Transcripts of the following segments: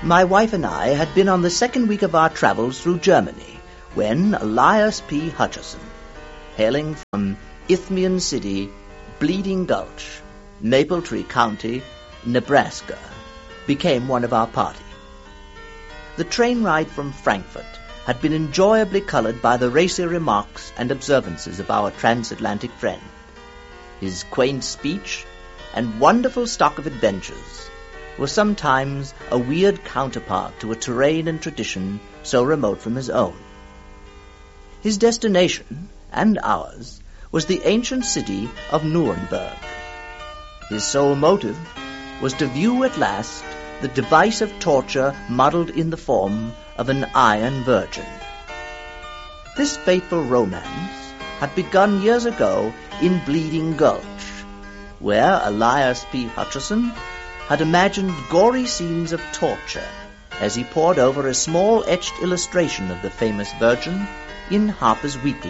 My wife and I had been on the second week of our travels through Germany when Elias P. Hutcheson, hailing from Isthmian City, Bleeding Gulch, Maple Tree County, Nebraska, became one of our party. The train ride from Frankfurt had been enjoyably colored by the racy remarks and observances of our transatlantic friend. His quaint speech and wonderful stock of adventures were sometimes a weird counterpart to a terrain and tradition so remote from his own. His destination, and ours, was the ancient city of Nuremberg. His sole motive was to view at last the device of torture modeled in the form of an iron virgin. This fateful romance had begun years ago in Bleeding Gulch, where Elias P. Hutcheson had imagined gory scenes of torture as he pored over a small etched illustration of the famous Virgin in Harper's Weekly.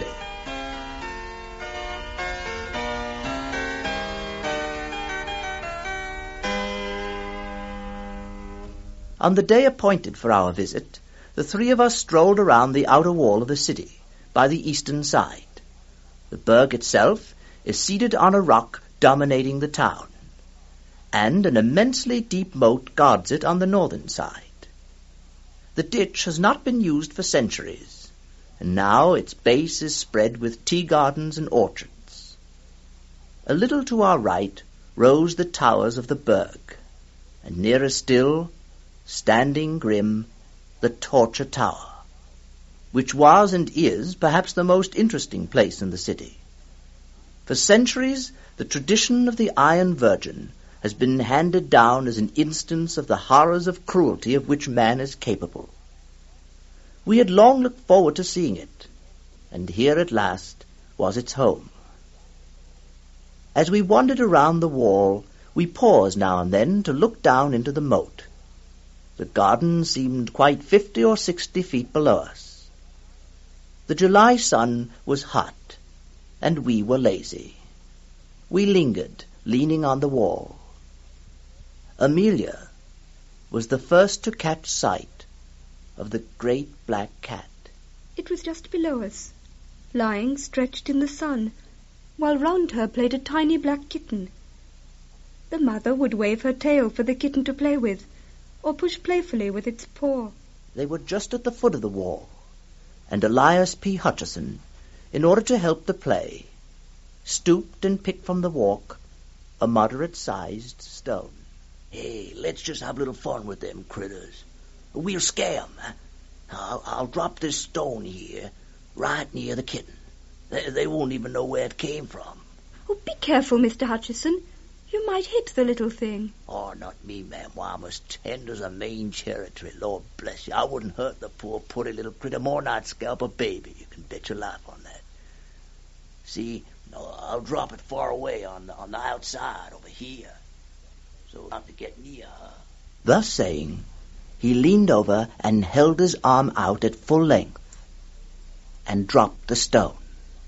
On the day appointed for our visit, the three of us strolled around the outer wall of the city, by the eastern side. The burg itself is seated on a rock dominating the town, and an immensely deep moat guards it on the northern side. The ditch has not been used for centuries, and now its base is spread with tea gardens and orchards. A little to our right rose the towers of the burg, and nearer still, standing grim, the Torture Tower, which was and is perhaps the most interesting place in the city. For centuries, the tradition of the Iron Virgin has been handed down as an instance of the horrors of cruelty of which man is capable. We had long looked forward to seeing it, and here at last was its home. As we wandered around the wall, we paused now and then to look down into the moat. The garden seemed quite 50 or 60 feet below us. The July sun was hot, and we were lazy. We lingered, leaning on the wall. Amelia was the first to catch sight of the great black cat. It was just below us, lying stretched in the sun, while round her played a tiny black kitten. The mother would wave her tail for the kitten to play with, or push playfully with its paw. They were just at the foot of the wall, and Elias P. Hutcheson, in order to help the play, stooped and picked from the walk a moderate-sized stone. Hey, let's just have a little fun with them critters. We'll scare 'em, huh? I'll drop this stone here, right near the kitten. They won't even know where it came from. Oh, be careful, Mr. Hutcheson. You might hit the little thing. Oh, not me, ma'am. Why, I'm as tender as a Maine cherry tree. Lord bless you. I wouldn't hurt the poor, pretty little critter more than I'd scalp a baby. You can bet your life on that. See, I'll drop it far away on the outside over here, so not to get near her. Thus saying, he leaned over and held his arm out at full length, and dropped the stone.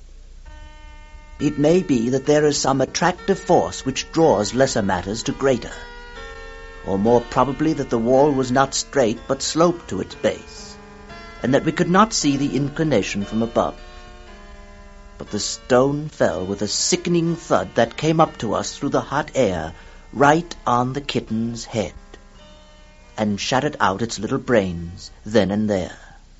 It may be that there is some attractive force which draws lesser matters to greater, or more probably that the wall was not straight but sloped to its base, and that we could not see the inclination from above. But the stone fell with a sickening thud that came up to us through the hot air right on the kitten's head, and shattered out its little brains then and there.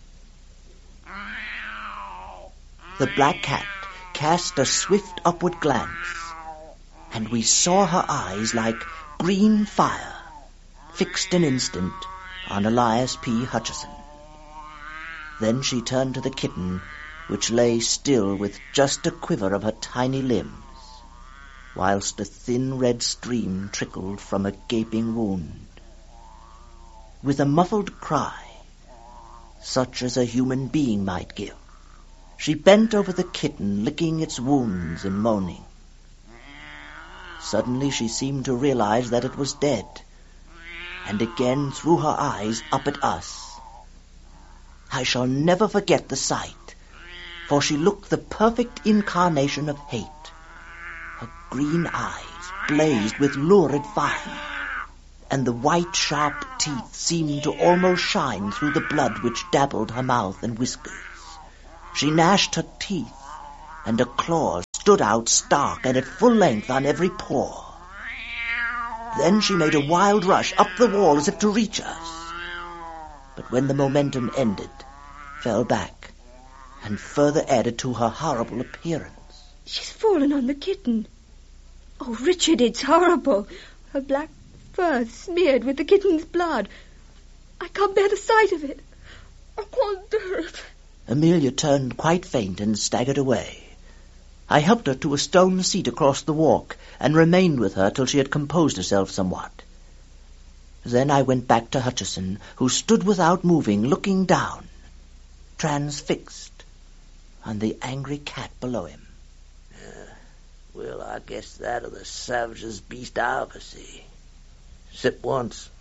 The black cat cast a swift upward glance, and we saw her eyes like green fire, fixed an instant on Elias P. Hutcheson. Then she turned to the kitten, which lay still with just a quiver of her tiny limbs, whilst a thin red stream trickled from a gaping wound. With a muffled cry, such as a human being might give, she bent over the kitten, licking its wounds and moaning. Suddenly she seemed to realize that it was dead, and again threw her eyes up at us. I shall never forget the sight, for she looked the perfect incarnation of hate. Her green eyes blazed with lurid fire, and the white, sharp teeth seemed to almost shine through the blood which dabbled her mouth and whiskers. She gnashed her teeth, and her claws stood out stark and at full length on every paw. Then she made a wild rush up the wall as if to reach us, but when the momentum ended, fell back, and further added to her horrible appearance. She's fallen on the kitten. Oh, Richard, it's horrible. Her black fur smeared with the kitten's blood. I can't bear the sight of it. I can't do it. Amelia turned quite faint and staggered away. I helped her to a stone seat across the walk and remained with her till she had composed herself somewhat. Then I went back to Hutcheson, who stood without moving, looking down, transfixed, on the angry cat below him. Well, I guess that are the savagest beast I ever see. Except once.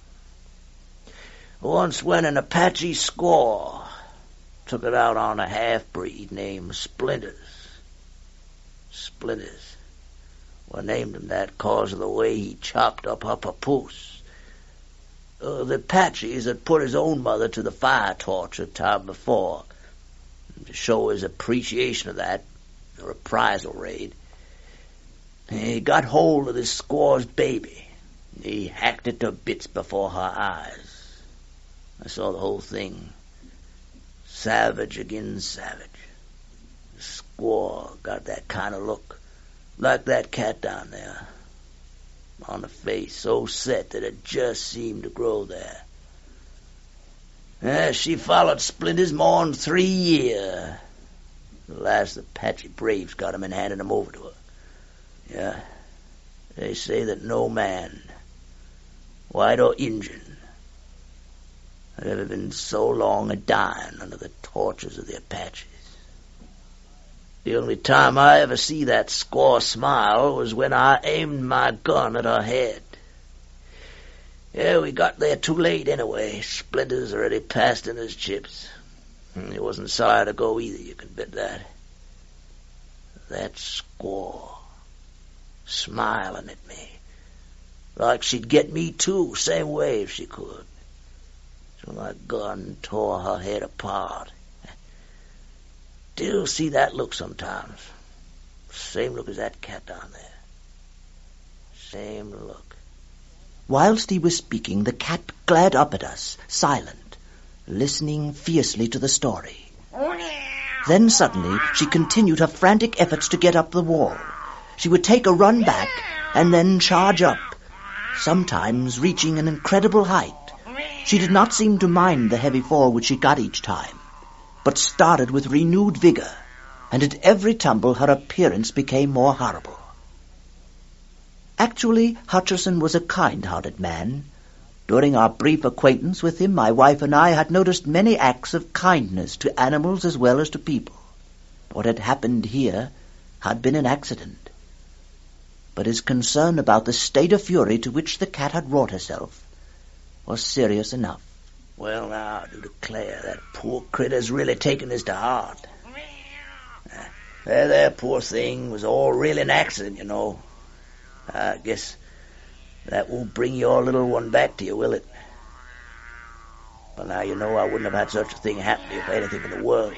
Once when an Apache squaw took it out on a half-breed named Splinters. Splinters. Well, I named him that cause of the way he chopped up her papoose. The Apaches had put his own mother to the fire torch a time before. To show his appreciation of that, a reprisal raid, he got hold of this squaw's baby. He hacked it to bits before her eyes. I saw the whole thing. Savage again savage. The squaw got that kind of look, like that cat down there, on the face so set that it just seemed to grow there. She followed Splinters more'n 3 years. The last Apache braves got him and handed him over to her. Yeah, they say that no man, white or Injun, had ever been so long a-dying under the tortures of the Apaches. The only time I ever see that squaw smile was when I aimed my gun at her head. Yeah, we got there too late anyway. Splinters already passed in his chips. He wasn't sorry to go either, you can bet that. That squaw, smiling at me, like she'd get me too, same way if she could. So my gun tore her head apart. Still see that look sometimes. Same look as that cat down there. Same look. Whilst he was speaking, the cat glared up at us, silent, listening fiercely to the story. Then suddenly she continued her frantic efforts to get up the wall. She would take a run back and then charge up, sometimes reaching an incredible height. She did not seem to mind the heavy fall which she got each time, but started with renewed vigor, and at every tumble her appearance became more horrible. Actually, Hutcheson was a kind-hearted man. During our brief acquaintance with him, my wife and I had noticed many acts of kindness to animals as well as to people. What had happened here had been an accident. But his concern about the state of fury to which the cat had wrought herself was serious enough. Well, now, I do declare that poor critter's really taken this to heart. There, poor thing, was all really an accident, you know. I guess that won't bring your little one back to you, will it? Well, now, you know I wouldn't have had such a thing happen to you for anything in the world.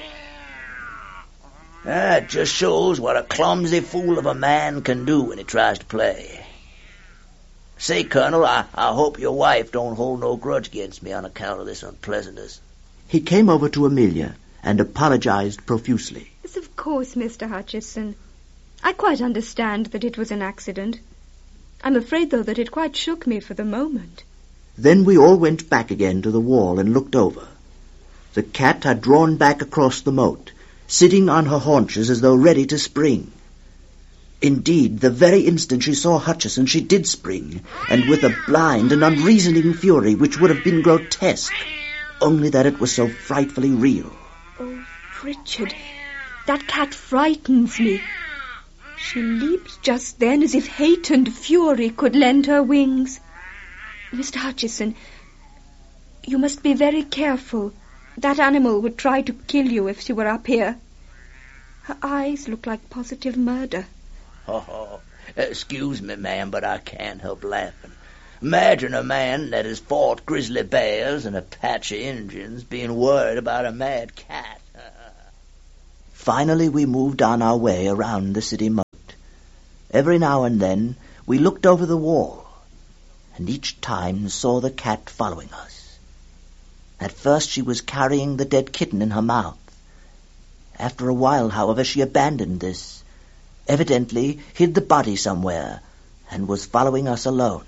It just shows what a clumsy fool of a man can do when he tries to play. Say, Colonel, I hope your wife don't hold no grudge against me on account of this unpleasantness. He came over to Amelia and apologized profusely. Yes, of course, Mr. Hutcheson. I quite understand that it was an accident. I'm afraid, though, that it quite shook me for the moment. Then we all went back again to the wall and looked over. The cat had drawn back across the moat, sitting on her haunches as though ready to spring. Indeed, the very instant she saw Hutcheson, she did spring, and with a blind and unreasoning fury which would have been grotesque, only that it was so frightfully real. Oh, Richard, that cat frightens me. She leaped just then as if hate and fury could lend her wings. Mr. Hutcheson, you must be very careful. That animal would try to kill you if she were up here. Her eyes look like positive murder. Oh, excuse me, ma'am, but I can't help laughing. Imagine a man that has fought grizzly bears and Apache Indians being worried about a mad cat. Finally we moved on our way around the city moat. Every now and then we looked over the wall, and each time saw the cat following us. At first she was carrying the dead kitten in her mouth. After a while, however, she abandoned this, evidently hid the body somewhere, and was following us alone.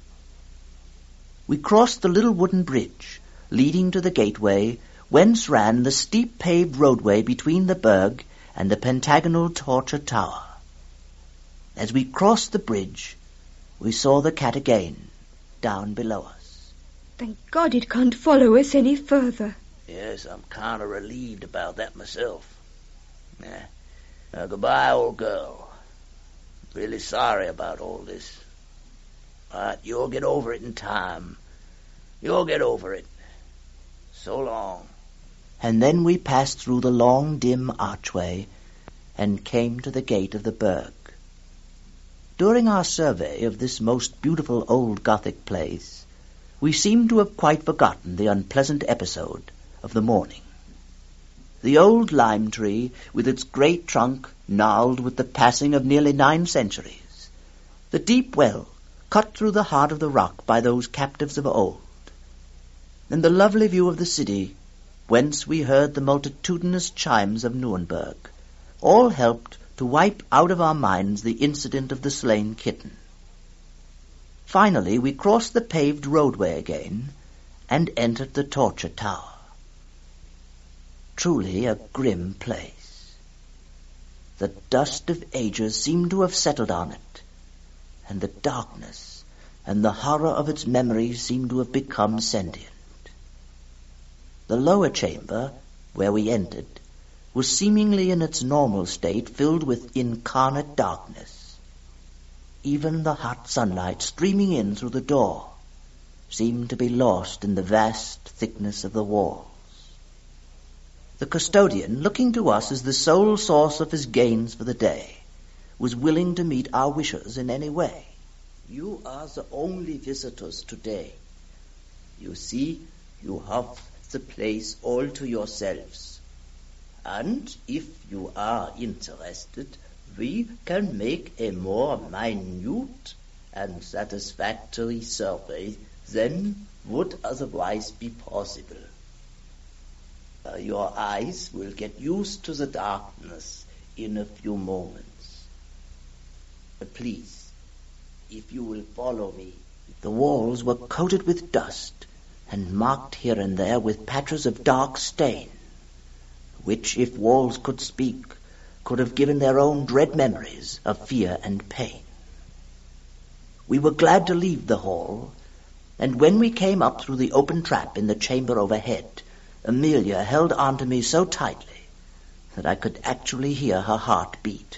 We crossed the little wooden bridge, leading to the gateway, whence ran the steep paved roadway between the Burg and the pentagonal torture tower. As we crossed the bridge, we saw the cat again, down below us. Thank God it can't follow us any further. Yes, I'm kind of relieved about that myself. Now, goodbye, old girl. Really sorry about all this. But you'll get over it in time. You'll get over it. So long. And then we passed through the long, dim archway and came to the gate of the Burg. During our survey of this most beautiful old Gothic place, we seemed to have quite forgotten the unpleasant episode of the morning. The old lime tree, with its great trunk gnarled with the passing of nearly 9 centuries, the deep well cut through the heart of the rock by those captives of old, and the lovely view of the city, whence we heard the multitudinous chimes of Nuremberg, all helped to wipe out of our minds the incident of the slain kitten. Finally, we crossed the paved roadway again and entered the torture tower. Truly a grim place. The dust of ages seemed to have settled on it, and the darkness and the horror of its memories seemed to have become sentient. The lower chamber, where we entered, was seemingly in its normal state filled with incarnate darkness. Even the hot sunlight streaming in through the door seemed to be lost in the vast thickness of the walls. The custodian, looking to us as the sole source of his gains for the day, was willing to meet our wishes in any way. You are the only visitors today. You see, you have the place all to yourselves. And if you are interested, we can make a more minute and satisfactory survey than would otherwise be possible. Your eyes will get used to the darkness in a few moments. Please, if you will follow me. The walls were coated with dust and marked here and there with patches of dark stain, which, if walls could speak, could have given their own dread memories of fear and pain. We were glad to leave the hall, and when we came up through the open trap in the chamber overhead, Amelia held on to me so tightly that I could actually hear her heart beat.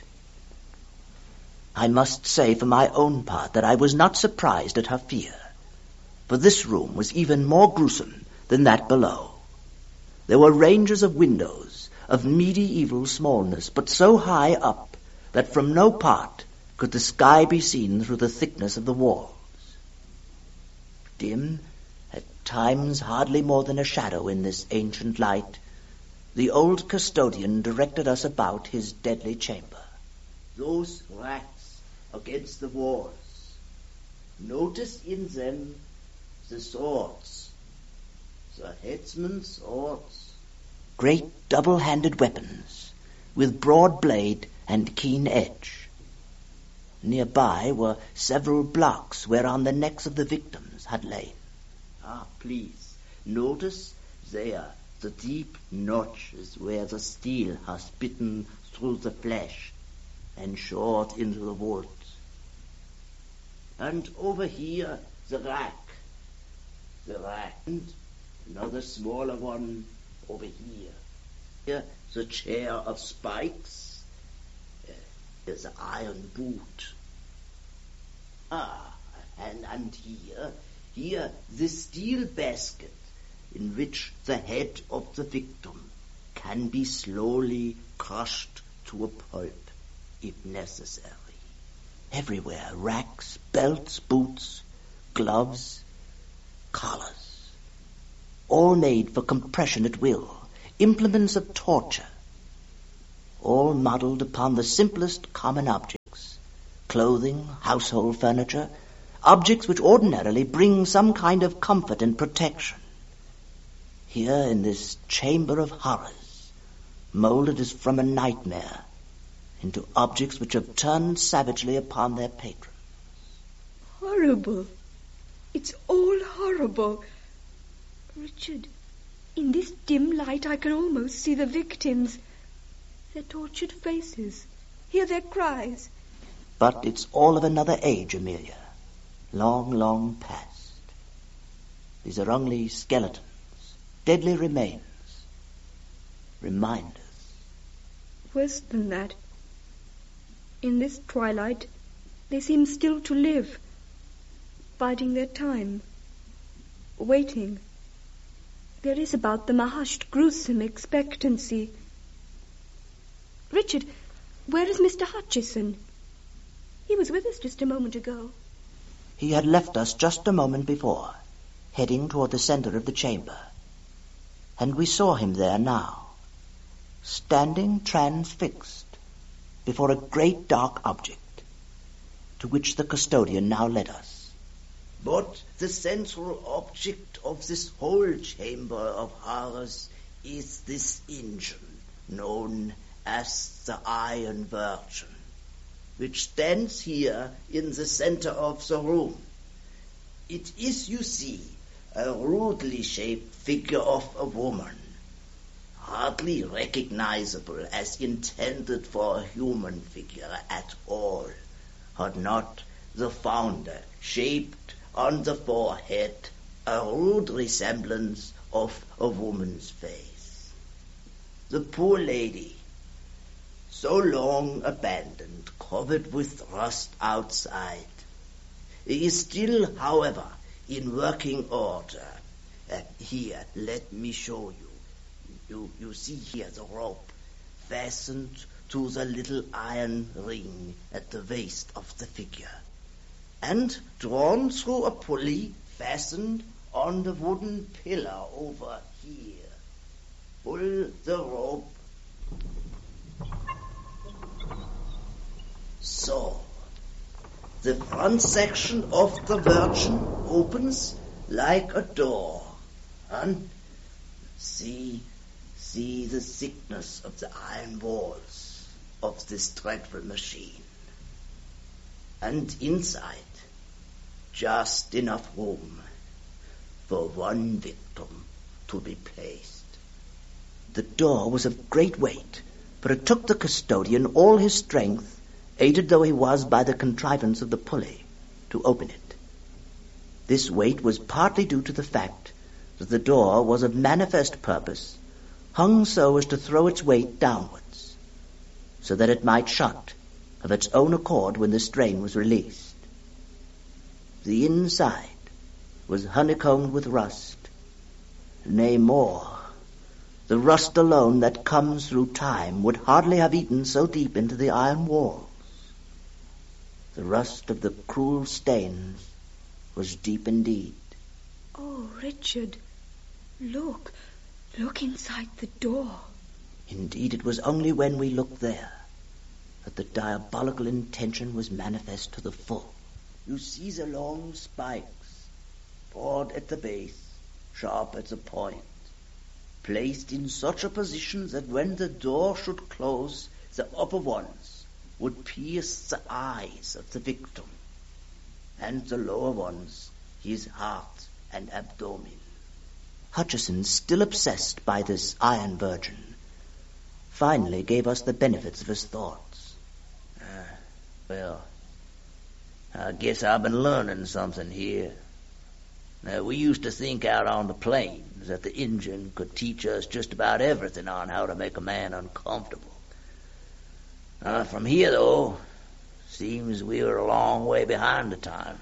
I must say for my own part that I was not surprised at her fear, for this room was even more gruesome than that below. There were ranges of windows of medieval smallness, but so high up that from no part could the sky be seen through the thickness of the walls. Dim, at times hardly more than a shadow in this ancient light, the old custodian directed us about his deadly chamber. Those racks against the walls. Notice in them the swords, the headsman's swords. Great double-handed weapons, with broad blade and keen edge. Nearby were several blocks whereon the necks of the victims had lain. Please, notice there the deep notches where the steel has bitten through the flesh and shored into the wood. And over here, the rack, and another smaller one over here. Here, the chair of spikes. Here's the iron boot. And here, the steel basket in which the head of the victim can be slowly crushed to a pulp, if necessary. Everywhere, racks, belts, boots, gloves, collars, all made for compression at will, implements of torture, all modelled upon the simplest common objects, clothing, household furniture, objects which ordinarily bring some kind of comfort and protection. Here in this chamber of horrors, moulded as from a nightmare into objects which have turned savagely upon their patrons. Horrible. It's all horrible. Richard, in this dim light I can almost see the victims. Their tortured faces. Hear their cries. But it's all of another age, Amelia. Long, long past. These are only skeletons, deadly remains, reminders. Worse than that. In this twilight, they seem still to live, biding their time, waiting. There is about them a hushed, gruesome expectancy. Richard, where is Mr. Hutchison? He was with us just a moment ago. He had left us just a moment before, heading toward the center of the chamber. And we saw him there now, standing transfixed before a great dark object, to which the custodian now led us. But the central object of this whole chamber of horrors is this engine, known as the Iron Virgin, which stands here in the center of the room. It is, you see, a rudely shaped figure of a woman, hardly recognizable as intended for a human figure at all, had not the founder shaped on the forehead a rude resemblance of a woman's face. The poor lady, so long abandoned, covered with rust outside, is still, however, in working order. Here, let me show you. You see here the rope fastened to the little iron ring at the waist of the figure, and drawn through a pulley fastened on the wooden pillar over here. Pull the rope. So, the front section of the Virgin opens like a door, and see the thickness of the iron walls of this dreadful machine. And inside, just enough room for one victim to be placed. The door was of great weight, but it took the custodian all his strength, aided though he was by the contrivance of the pulley, to open it. This weight was partly due to the fact that the door was of manifest purpose, hung so as to throw its weight downwards, so that it might shut of its own accord when the strain was released. The inside was honeycombed with rust, nay more, the rust alone that comes through time would hardly have eaten so deep into the iron walls. The rust of the cruel stains was deep indeed. Oh, Richard, look inside the door. Indeed, it was only when we looked there that the diabolical intention was manifest to the full. You see the long spikes, broad at the base, sharp at the point, placed in such a position that when the door should close, the upper ones would pierce the eyes of the victim, and the lower ones his heart and abdomen. Hutchison, still obsessed by this Iron Virgin, finally gave us the benefits of his thoughts. Well, I guess I've been learning something here. Now, we used to think out on the plains that the engine could teach us just about everything on how to make a man uncomfortable. From here, though, seems we were a long way behind the times.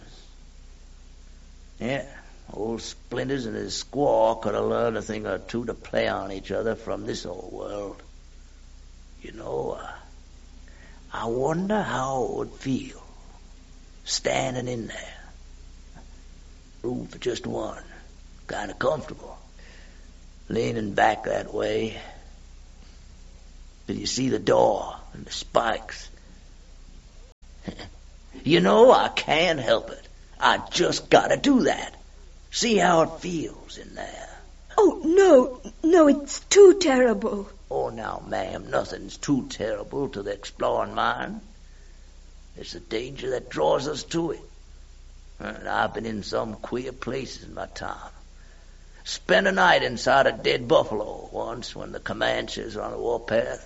Yeah, old Splinters and his squaw could have learned a thing or two to play on each other from this old world. You know, I wonder how it would feel standing in there, Room for just one. Kind of comfortable. Leaning back that way. But you see the door and the spikes. You know, I can't help it. I just gotta do that. See how it feels in there. Oh, no, it's too terrible. Oh, now, ma'am, nothing's too terrible to the exploring mind. It's the danger that draws us to it. And I've been in some queer places in my time. Spent a night inside a dead buffalo once when the Comanches were on the warpath.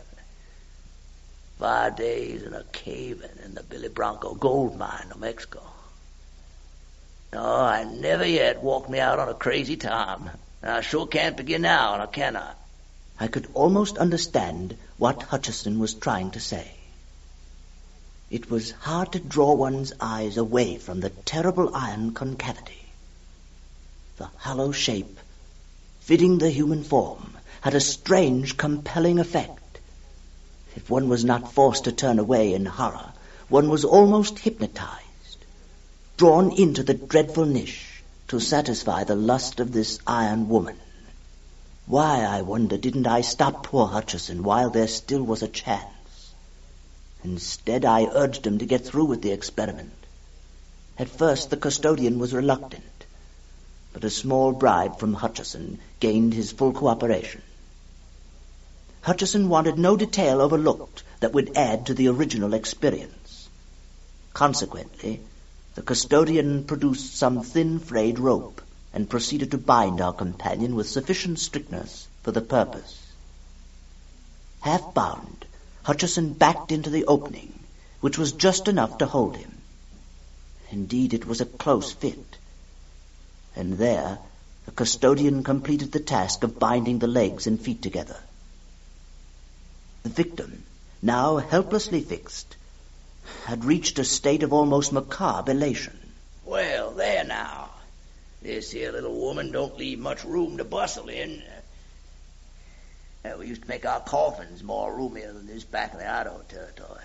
5 days in a cave in the Billy Bronco gold mine, New Mexico. No, I never yet walked me out on a crazy time. And I sure can't begin now, now can I? I could almost understand what Hutcheson was trying to say. It was hard to draw one's eyes away from the terrible iron concavity. The hollow shape, fitting the human form, had a strange, compelling effect. If one was not forced to turn away in horror, one was almost hypnotized, drawn into the dreadful niche to satisfy the lust of this iron woman. Why, I wonder, didn't I stop poor Hutcheson while there still was a chance? Instead, I urged him to get through with the experiment. At first, the custodian was reluctant, but a small bribe from Hutcheson gained his full cooperation. Hutcheson wanted no detail overlooked that would add to the original experience. Consequently, the custodian produced some thin frayed rope and proceeded to bind our companion with sufficient strictness for the purpose. Half bound, Hutcheson backed into the opening, which was just enough to hold him. Indeed, it was a close fit. And there, the custodian completed the task of binding the legs and feet together. The victim, now helplessly fixed, had reached a state of almost macabre elation. Well, there now. This here little woman don't leave much room to bustle in. We used to make our coffins more roomier than this back in the Idaho territory.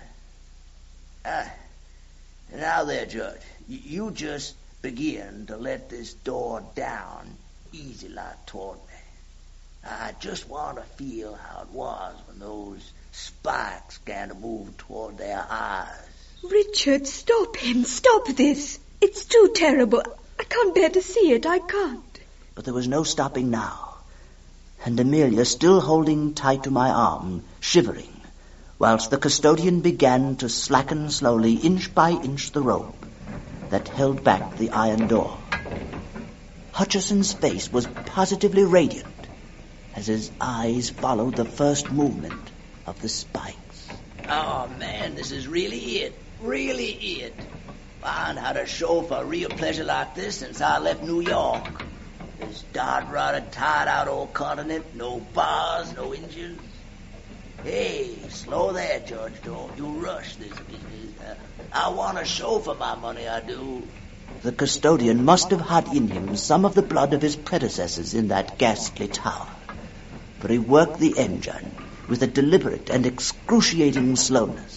Now there, Judge, you just begin to let this door down easy like toward me. I just want to feel how it was when those spikes began to move toward their eyes. Richard, stop him. Stop this. It's too terrible. I can't bear to see it. I can't. But there was no stopping now, and Amelia, still holding tight to my arm, shivering, whilst the custodian began to slacken slowly, inch by inch, the rope that held back the iron door. Hutcheson's face was positively radiant as his eyes followed the first movement of the spikes. Oh, man, this is really it. Really it. I had a show for real pleasure like this since I left New York. This dod-rotted, tired-out old continent, no bars, no engines. Hey, slow there, Judge. Don't you rush this business. I want a show for my money, I do. The custodian must have had in him some of the blood of his predecessors in that ghastly tower, for he worked the engine with a deliberate and excruciating slowness.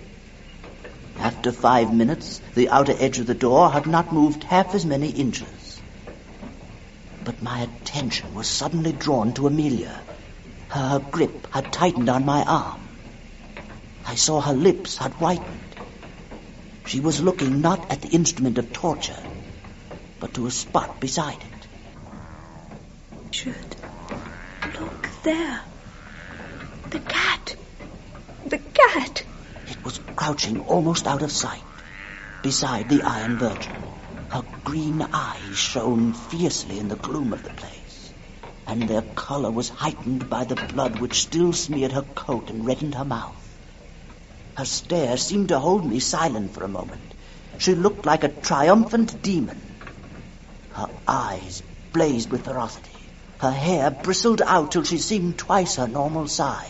After 5 minutes, the outer edge of the door had not moved half as many inches. But my attention was suddenly drawn to Amelia. Her grip had tightened on my arm. I saw her lips had whitened. She was looking not at the instrument of torture, but to a spot beside it. Richard, look there. The cat. The cat. It was crouching almost out of sight, beside the Iron Virgin. Her green eyes shone fiercely in the gloom of the place, and their color was heightened by the blood which still smeared her coat and reddened her mouth. Her stare seemed to hold me silent for a moment. She looked like a triumphant demon. Her eyes blazed with ferocity. Her hair bristled out till she seemed twice her normal size.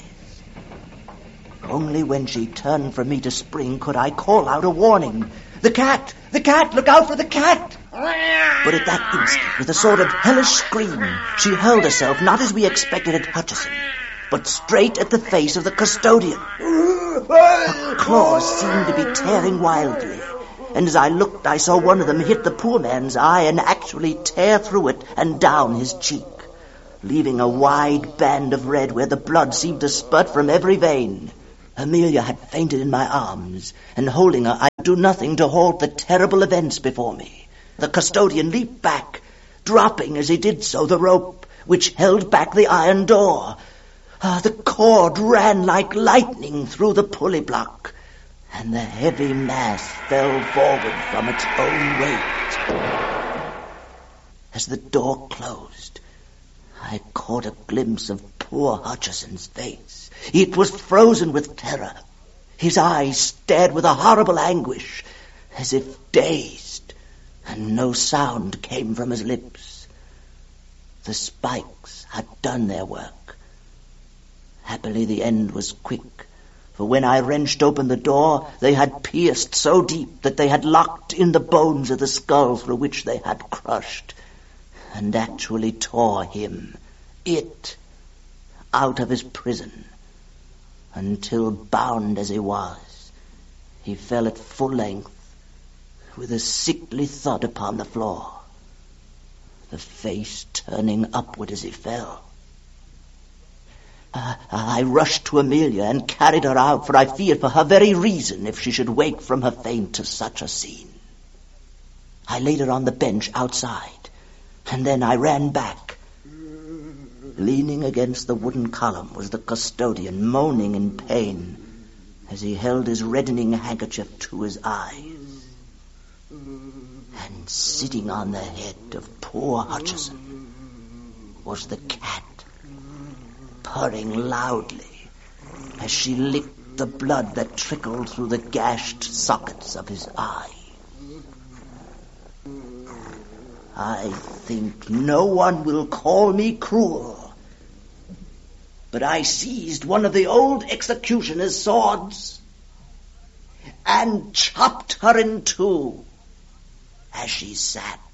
Only when she turned from me to spring could I call out a warning. The cat! The cat! Look out for the cat! But at that instant, with a sort of hellish scream, she hurled herself not as we expected at Hutcheson, but straight at the face of the custodian. Her claws seemed to be tearing wildly, and as I looked I saw one of them hit the poor man's eye and actually tear through it and down his cheek, leaving a wide band of red where the blood seemed to spurt from every vein. Amelia had fainted in my arms, and holding her I could do nothing to halt the terrible events before me. The custodian leaped back, dropping as he did so the rope which held back the iron door. The cord ran like lightning through the pulley block, and the heavy mass fell forward from its own weight. As the door closed, I caught a glimpse of poor Hutchison's face. It was frozen with terror. His eyes stared with a horrible anguish, as if dazed, and no sound came from his lips. The spikes had done their work. Happily the end was quick, for when I wrenched open the door, they had pierced so deep that they had locked in the bones of the skull through which they had crushed, and actually tore him, out of his prison, until, bound as he was, he fell at full length, with a sickly thud upon the floor, the face turning upward as he fell. I rushed to Amelia and carried her out, for I feared for her very reason if she should wake from her faint to such a scene. I laid her on the bench outside, and then I ran back. Leaning against the wooden column was the custodian, moaning in pain as he held his reddening handkerchief to his eyes. And sitting on the head of poor Hutchison was the cat, purring loudly as she licked the blood that trickled through the gashed sockets of his eyes. I think no one will call me cruel, but I seized one of the old executioner's swords and chopped her in two as she sat